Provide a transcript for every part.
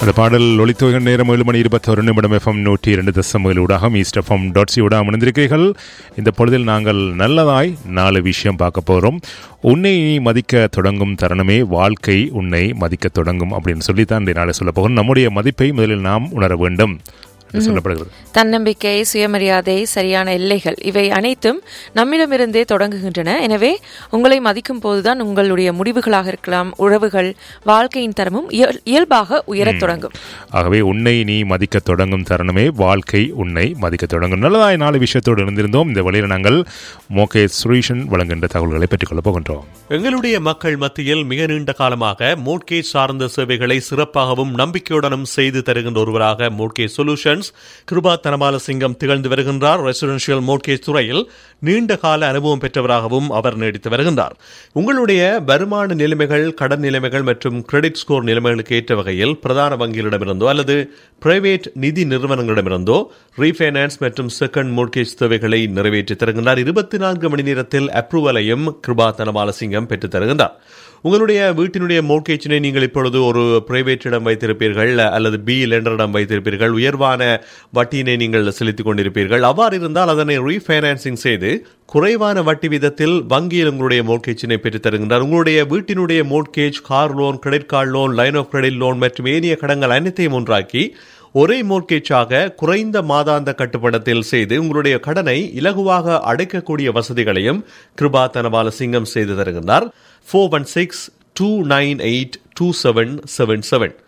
அந்த பாடல் ஒளித்துவக நேரம் 7:21 FM 102.7 ஊடாக eastfm.co ஊடாக இணைந்திருக்கிறீர்கள். இந்த பொழுதில் நாங்கள் நல்லதாய் 4 விஷயம் பார்க்க போகிறோம். உன்னை நீ மதிக்க தொடங்கும் தருணமே வாழ்க்கை உன்னை மதிக்க தொடங்கும் அப்படின்னு சொல்லித்தான் இந்த நாளை சொல்ல போகிறோம். நம்முடைய மதிப்பை முதலில் நாம் உணர வேண்டும் சொல்லப்படுகிறது. தன்னம்பிக்கை, சுயமரியாதை, சரியான எல்லைகள் இவை அனைத்தும் நம்மிடமிருந்தே தொடங்குகின்றன. எனவே உங்களை மதிக்கும் போதுதான் உங்களுடைய முடிவுகளாக இருக்கலாம், உறவுகள், வாழ்க்கையின் தரமும் இயல்பாக உயரத் தொடங்கும். ஆகவே உன்னை நீ மதிக்க தொடங்கும் தருணமே வாழ்க்கை உன்னை மதிக்க தொடங்கும். நல்லதாய் 4 விஷயத்தோடு இருந்திருந்தோம். இந்த வழியில் நாங்கள் மோகே சுரேஷன் வழங்குகின்ற தகவல்களை பெற்றுக்கொள்ளப் போகின்றோம். எங்களுடைய மக்கள் மத்தியில் மிக நீண்ட காலமாக மோட்கேஜ் சார்ந்த சேவைகளை சிறப்பாகவும் நம்பிக்கையுடனும் செய்து தருகின்ற ஒருவராக மோட்கேஜ் சொல்யூஷன் கிருபா தனபாலசிங்கம் திகழ்ந்து வருகின்றார். ரெசிடென்ஷியல் மோட்கேஜ் துறையில் நீண்ட கால அனுபவம் பெற்றவராகவும் அவர் நீடித்து வருகின்றார். உங்களுடைய வருமான நிலைமைகள், கடன் நிலைமைகள் மற்றும் கிரெடிட் ஸ்கோர் நிலைமைகளுக்கு ஏற்ற வகையில் பிரதான வங்கிகளிடமிருந்தோ அல்லது பிரைவேட் நிதி நிறுவனங்களிடமிருந்தோ ரீஃபைனான்ஸ் மற்றும் செகண்ட் மோட்கேஜ் தேவைகளை நிறைவேற்றி தருகின்றார். 24 மணி நேரத்தில் அப்ரூவலையும் கிருபா தனபாலசிங்கம் பெற்றுத் தருகின்றார். உங்களுடைய வீட்டினுடைய மோட்கேஜினை நீங்கள் இப்பொழுது ஒரு பிரைவேட்டிடம் வைத்திருப்பீர்கள் அல்லது பி லெண்டரிடம் வைத்திருப்பீர்கள், உயர்வான வட்டியினை நீங்கள் செலுத்திக் கொண்டிருப்பீர்கள். அவ்வாறு இருந்தால் அதனை ரீஃபைனான்சிங் செய்து குறைவான வட்டி விதத்தில் வங்கியில் உங்களுடைய மோட்கேஜினை பெற்றுத் தருகின்றார். உங்களுடைய வீட்டினுடைய mortgage, car loan, credit card loan, line of credit loan மற்றும் ஏனைய கடன்கள் அனைத்தையும் ஒன்றாக்கி ஒரே மோட்கேஜாக குறைந்த மாதாந்த கட்டுப்படத்தில் செய்து உங்களுடைய கடனை இலகுவாக அடைக்கக்கூடிய வசதிகளையும் கிருபா தனபாலசிங்கம் செய்து தருகின்றார். 416-298-2777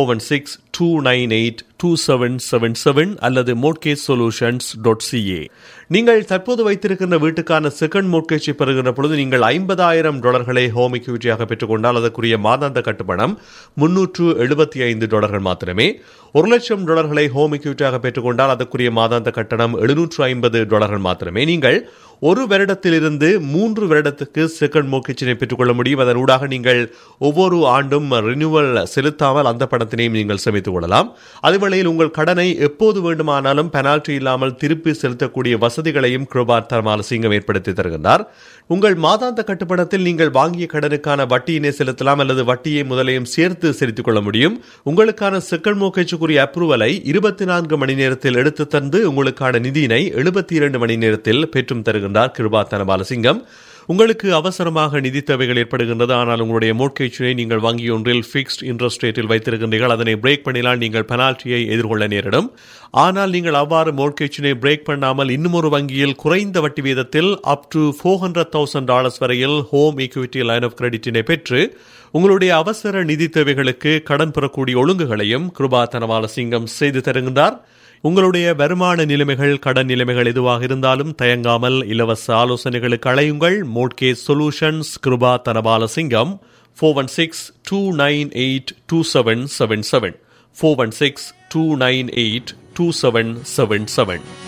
416-298-2777 அல்லது mortgagesolutions.ca. நீங்கள் தற்போது வைத்திருக்கின்ற வீட்டுக்கான செகண்ட் மோட்கேஜை பெறுகின்ற பொழுது நீங்கள் $50,000 ஹோம் இக்விட்டியாக பெற்றுக்கொண்டால் அதற்குரிய மாதாந்த கட்டுப்பணம் $375 மாத்திரமே. $1,00,000 ஹோம் இக்விட்டியாக பெற்றுக்கொண்டால் அதற்குரிய மாதாந்த கட்டணம் $750 மாத்திரமே. நீங்கள் 1 வருடத்திலிருந்து 3 வருடத்துக்கு செகண்ட் மோட்கேஜினை பெற்றுக்கொள்ள முடியும். அதன் ஊடாக நீங்கள் ஒவ்வொரு ஆண்டும் ரினியூவல் செலுத்தாமல் அந்த பணத்தினையும் நீங்கள் சேமித்துக் கொள்ளலாம். அதுவேளையில் உங்கள் கடனை எப்போது வேண்டுமானாலும் பெனால்டி இல்லாமல் திருப்பி செலுத்தக்கூடிய வசதிகளையும் கிருபா தனபாலசிங்கம் ஏற்படுத்தி தருகின்றார். உங்கள் மாதாந்த கட்டுப்பணத்தில் நீங்கள் வாங்கிய கடனுக்கான வட்டியினை செலுத்தலாம் அல்லது வட்டியை முதலையும் சேர்த்து செலுத்திக் கொள்ள முடியும். உங்களுக்கான செகண்ட் மோட்கேஜுக்குரிய அப்ரூவலை 24 மணி நேரத்தில் எடுத்து தந்து உங்களுக்கான நிதியினை 72 மணி நேரத்தில் பெற்றும் தருகின்றார் கிருபா தனபாலசிங்கம். உங்களுக்கு அவசரமாக நிதி தேவைகள் ஏற்படுகின்றது, ஆனால் உங்களுடைய மோட்கேஜினை நீங்கள் வங்கி ஒன்றில் ஃபிக்ஸ்ட் இன்ட்ரெஸ்ட் ரேட்டில் வைத்திருக்கின்றீர்கள். அதனை பிரேக் பண்ணினால் நீங்கள் பெனால்ட்டியை எதிர்கொள்ள நேரிடும். ஆனால் நீங்கள் அவ்வாறு மோட்கேஜினை பிரேக் பண்ணாமல் இன்னும் ஒரு வங்கியில் குறைந்த வட்டி வீதத்தில் அப் டு $400,000 வரையில் ஹோம் ஈக்விட்டி லைன் ஆஃப் கிரெடிட்டினை பெற்று உங்களுடைய அவசர நிதி தேவைகளுக்கு கடன் பெறக்கூடிய ஒழுங்குகளையும் கிருபா தனபாலசிங்கம் செய்து தருகின்றார். உங்களுடைய வருமான நிலைமைகள், கடன் நிலைமைகள் எதுவாக இருந்தாலும் தயங்காமல் இலவச ஆலோசனைகளுக்கு அழையுங்கள். Mortgage solutions Kripa Thanabalasingam 416-298-2777 416-298-2777.